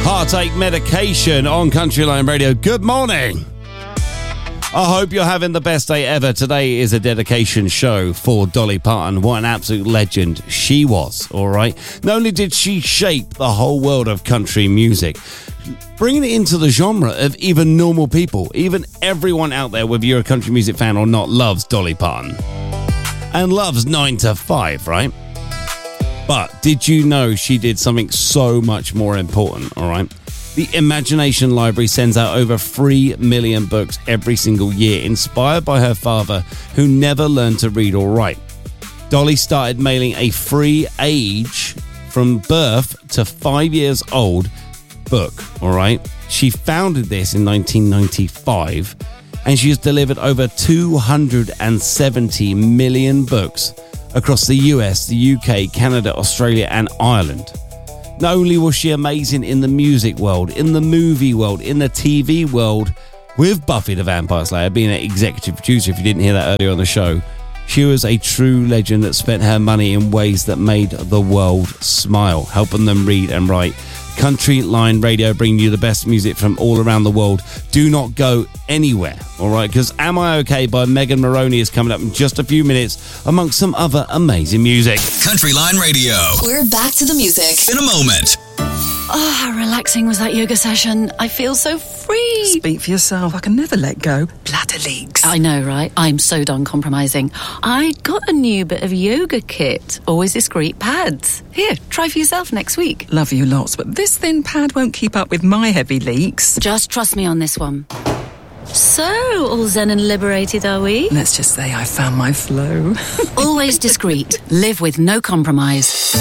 Heartache Medication on Country Line Radio. Good morning. I hope you're having the best day ever. Today is a dedication show for Dolly Parton. What an absolute legend she was, all right? Not only did she shape the whole world of country music, bringing it into the genre of even normal people, even everyone out there, whether you're a country music fan or not, loves Dolly Parton. And loves 9 to 5, right? But did you know she did something so much more important, all right? The Imagination Library sends out over 3 million books every single year, inspired by her father, who never learned to read or write. Dolly started mailing a free age from birth to 5 years old book, all right? She founded this in 1995, and she has delivered over 270 million books across the US, the UK, Canada, Australia, and Ireland. Not only was she amazing in the music world, in the movie world, in the TV world, with Buffy the Vampire Slayer being an executive producer, if you didn't hear that earlier on the show, she was a true legend that spent her money in ways that made the world smile, helping them read and write. Country Line Radio bringing you the best music from all around the world. Do not go anywhere, all right? Because Am I OK by Megan Moroney is coming up in just a few minutes, amongst some other amazing music. Country Line Radio. We're back to the music In a moment. Oh, how relaxing was that yoga session? I feel so free. Speak for yourself. I can never let go. Bladder leaks. I know, right? I'm so done compromising. I got a new bit of yoga kit. Always discreet pads. Here, try for yourself next week. Love you lots, but this thin pad won't keep up with my heavy leaks. Just trust me on this one. So, all zen and liberated, are we? Let's just say I found my flow. Always discreet. Live with no compromise.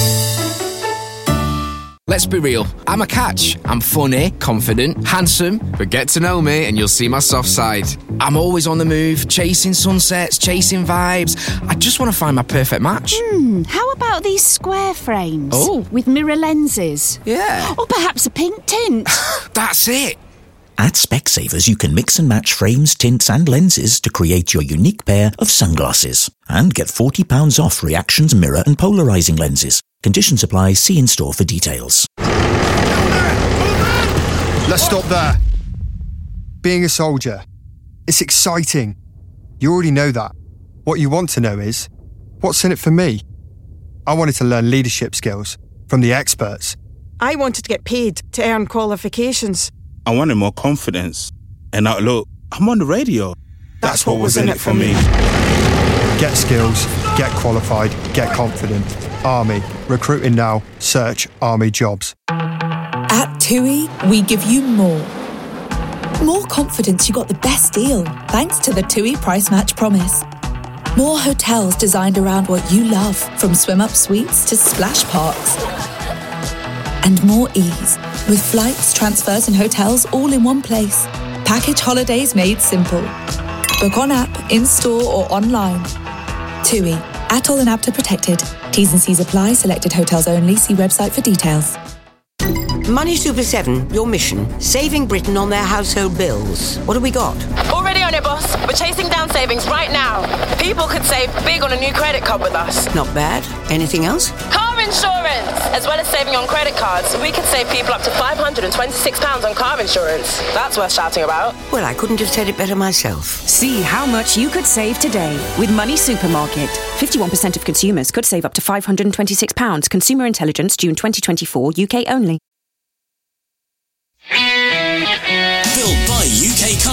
Let's be real, I'm a catch. I'm funny, confident, handsome, but get to know me and you'll see my soft side. I'm always on the move, chasing sunsets, chasing vibes. I just want to find my perfect match. How about these square frames? Oh. With mirror lenses? Yeah. Or perhaps a pink tint? That's it. At Specsavers, you can mix and match frames, tints and lenses to create your unique pair of sunglasses. And get £40 off Reactions mirror and polarising lenses. Conditions apply. See in store for details. Let's stop there. Being a soldier, it's exciting. You already know that. What you want to know is, what's in it for me? I wanted to learn leadership skills from the experts. I wanted to get paid to earn qualifications. I wanted more confidence. And now, look, I'm on the radio. That's what was in it for me. Get skills, get qualified, get confident. Army. Recruiting now. Search Army jobs. At TUI, we give you more. More confidence you got the best deal, thanks to the TUI Price Match Promise. More hotels designed around what you love, from swim-up suites to splash parks. And more ease, with flights, transfers and hotels all in one place. Package holidays made simple. Book on app, in-store or online. TUI. ATOL and APTA protected. T's and C's apply. Selected hotels only. See website for details. Money Super 7, your mission, saving Britain on their household bills. What have we got? Already on it, boss. We're chasing down savings right now. People could save big on a new credit card with us. Not bad. Anything else? Car insurance! As well as saving on credit cards, we could save people up to £526 on car insurance. That's worth shouting about. Well, I couldn't have said it better myself. See how much you could save today with Money Supermarket. 51% of consumers could save up to £526. Consumer Intelligence, June 2024, UK only.